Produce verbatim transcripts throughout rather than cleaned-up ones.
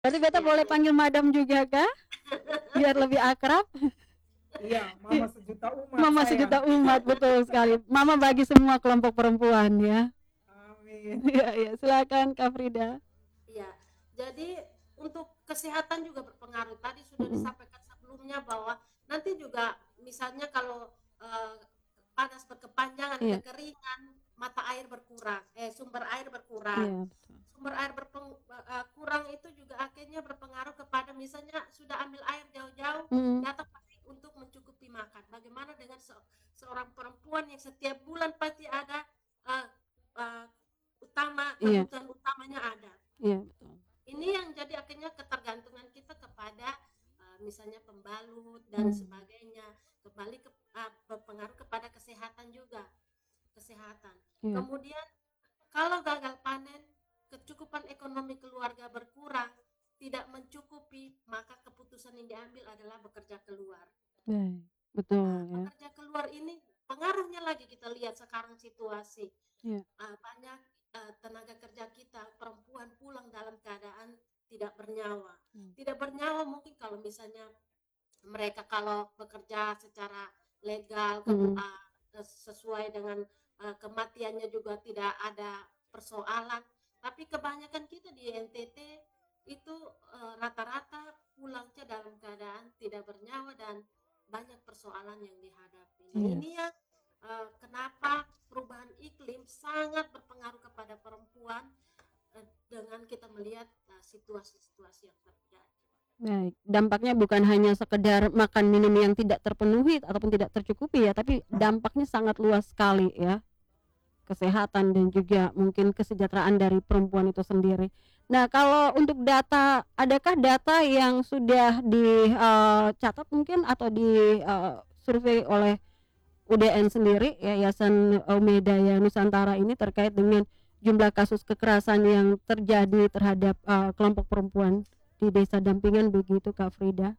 Berarti beta Iya, boleh iya. panggil madam juga kah? Biar lebih akrab? Iya, mama sejuta umat Mama sayang. sejuta umat, betul sekali. Mama bagi semua kelompok perempuan ya. Amin. Iya, iya, silakan Kak Frida. Iya. Jadi untuk kesehatan juga berpengaruh. Tadi sudah Mm-mm. disampaikan sebelumnya bahwa nanti juga misalnya kalau eh, panas berkepanjangan, Iya, kekeringan, mata air berkurang, eh sumber air berkurang. iya betul. Sumber air berkurang itu juga akhirnya berpengaruh kepada misalnya sudah ambil air jauh-jauh, Mm-mm. datang pasti untuk mencukupi makan. Bagaimana dengan se- seorang perempuan yang setiap bulan pasti ada eh, eh, utama Iya, kebutuhan utamanya ada. iya betul. Ini yang jadi akhirnya ketergantungan kita kepada uh, misalnya pembalut dan Mm. sebagainya, kembali ke, uh, berpengaruh kepada kesehatan juga, kesehatan. Iya, Kemudian kalau gagal panen, kecukupan ekonomi keluarga berkurang, tidak mencukupi, maka keputusan yang diambil adalah bekerja keluar. baik. Betul Nah, ya. bekerja keluar ini pengaruhnya lagi kita lihat sekarang situasi. Iya. Uh, banyak uh, tenaga kerja kita perempuan pulang dalam keadaan tidak bernyawa. Mm. Tidak bernyawa mungkin kalau misalnya mereka kalau bekerja secara legal ke, Mm-mm. uh, sesuai dengan uh, kematiannya juga tidak ada persoalan. Tapi kebanyakan kita di N T T itu uh, rata-rata pulangnya dalam keadaan tidak bernyawa dan banyak persoalan yang dihadapi. Nah, Iya. ini ya uh, kenapa perubahan iklim sangat berpengaruh kepada perempuan uh, dengan kita melihat uh, situasi-situasi yang terjadi. Baik, dampaknya bukan hanya sekedar makan minum yang tidak terpenuhi ataupun tidak tercukupi ya, tapi dampaknya sangat luas sekali ya. Kesehatan dan juga mungkin kesejahteraan dari perempuan itu sendiri. Nah, kalau untuk data, adakah data yang sudah dicatat mungkin atau di uh, survei oleh U D N sendiri, Yayasan Umedaya Nusantara ini terkait dengan jumlah kasus kekerasan yang terjadi terhadap uh, kelompok perempuan di desa dampingan begitu Kak Frida?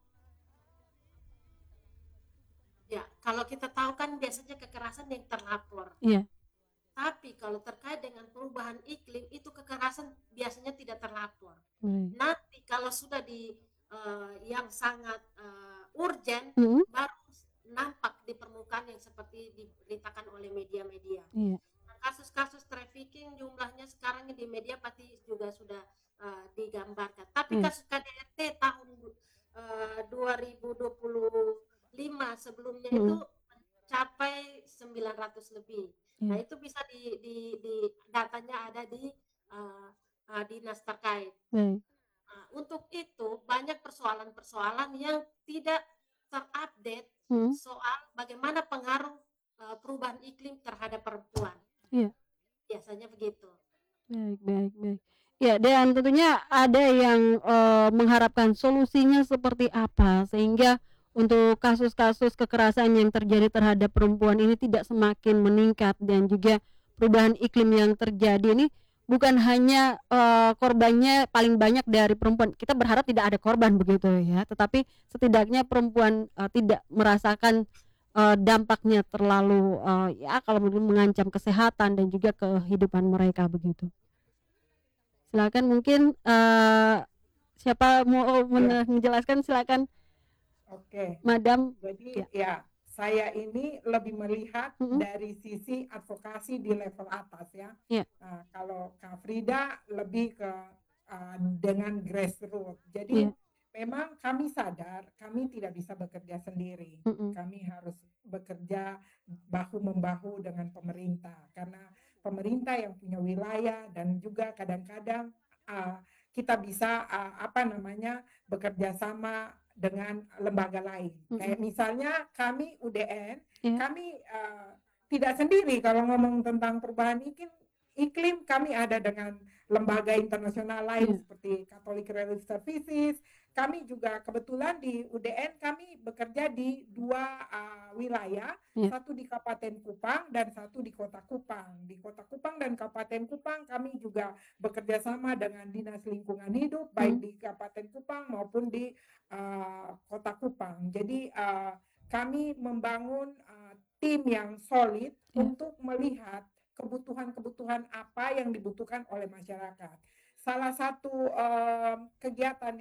Ya, kalau kita tahu kan biasanya kekerasan yang terlapor. Iya. Tapi kalau terkait dengan perubahan iklim itu kekerasan biasanya tidak terlapor. Hmm. Nanti kalau sudah di uh, yang sangat uh, urgent Hmm. baru nampak di permukaan yang seperti diberitakan oleh media-media. Iya. Nah, kasus-kasus trafficking jumlahnya sekarang di media pasti juga sudah uh, digambarkan. Tapi Iya. kasus K D R T tahun uh, dua ribu dua puluh lima sebelumnya Hmm. itu mencapai sembilan ratus lebih. Nah, Iya. itu bisa di, di, di datanya ada di uh, uh, dinas terkait. Baik. Nah, untuk itu banyak persoalan-persoalan yang tidak terupdate Hmm. soal bagaimana pengaruh uh, perubahan iklim terhadap perempuan. Iya. Biasanya begitu. Baik, baik, baik. Ya, dan tentunya ada yang uh, mengharapkan solusinya seperti apa sehingga untuk kasus-kasus kekerasan yang terjadi terhadap perempuan ini tidak semakin meningkat dan juga perubahan iklim yang terjadi ini bukan hanya uh, korbannya paling banyak dari perempuan. Kita berharap tidak ada korban begitu ya, tetapi setidaknya perempuan uh, tidak merasakan uh, dampaknya terlalu uh, ya kalau mungkin mengancam kesehatan dan juga kehidupan mereka begitu. Silakan mungkin uh, siapa mau Ya. menjelaskan silakan. Oke. Madam. Jadi Ya. ya, saya ini lebih melihat Mm-mm. dari sisi advokasi di level atas ya. Ya. Nah, kalau Kak Frida lebih ke uh, dengan grassroots. Jadi Ya. memang kami sadar kami tidak bisa bekerja sendiri. Mm-mm. Kami harus bekerja bahu membahu dengan pemerintah karena pemerintah yang punya wilayah dan juga kadang-kadang uh, kita bisa uh, apa namanya bekerja sama dengan lembaga lain. Mm-mm. Kayak misalnya kami U D N, Ya. kami uh, tidak sendiri kalau ngomong tentang perubahan iklim, iklim kami ada dengan lembaga internasional lain Ya. seperti Catholic Relief Services. Kami juga kebetulan di U D N kami bekerja di dua uh, wilayah, Ya. satu di Kabupaten Kupang dan satu di Kota Kupang. Di Kota Kupang dan Kabupaten Kupang kami juga bekerja sama dengan Dinas Lingkungan Hidup, baik Hmm. di Kabupaten Kupang maupun di uh, Kota Kupang. Jadi uh, kami membangun uh, tim yang solid Ya. untuk melihat kebutuhan-kebutuhan apa yang dibutuhkan oleh masyarakat. salah satu, eee, kegiatan